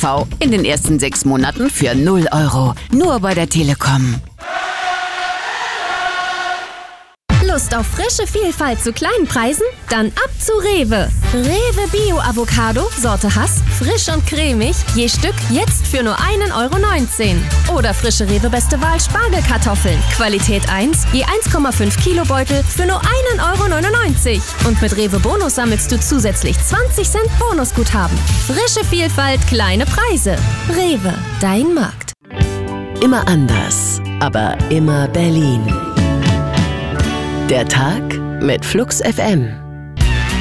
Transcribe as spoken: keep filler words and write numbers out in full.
V in den ersten sechs Monaten für null Euro. Nur bei der Telekom. Lust auf frische Vielfalt zu kleinen Preisen? Dann ab zu Rewe. Rewe Bio Avocado, Sorte Hass, frisch und cremig, je Stück jetzt für nur ein Euro neunzehn. Oder frische Rewe Beste Wahl Spargelkartoffeln, Qualität eins, je eins Komma fünf Kilo Beutel für nur ein Euro neunundneunzig. Und mit Rewe Bonus sammelst du zusätzlich zwanzig Cent Bonusguthaben. Frische Vielfalt, kleine Preise. Rewe, dein Markt. Immer anders, aber immer Berlin. Der Tag mit Flux F M.